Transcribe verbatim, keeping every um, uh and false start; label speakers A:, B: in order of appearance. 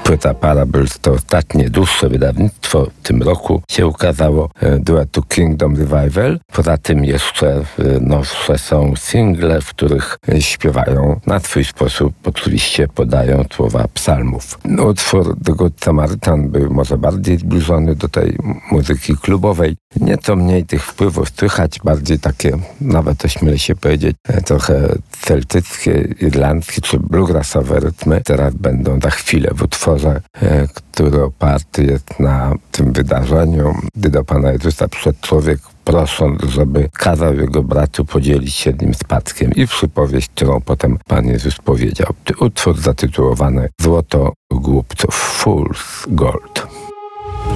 A: Płyta Parables to ostatnie dłuższe wydawnictwo w tym roku się ukazało duetu Kingdom Revival. Poza tym jeszcze nowsze są single, w których śpiewają na swój sposób, oczywiście podają słowa psalmów. Utwór The Good Samaritan był może bardziej zbliżony do tej muzyki klubowej. Nieco mniej tych wpływów słychać, bardziej takie, nawet ośmielę się powiedzieć, trochę celtyckie, irlandzkie czy bluegrassowe rytmy. Teraz będą za chwilę w utworze, który oparty jest na tym wydarzeniu, gdy do Pana Jezusa przyszedł człowiek, prosząc, żeby kazał jego bratu podzielić się nim spadkiem, i przypowieść, którą potem Pan Jezus powiedział. Utwór zatytułowany Złoto głupców, Fool's Gold.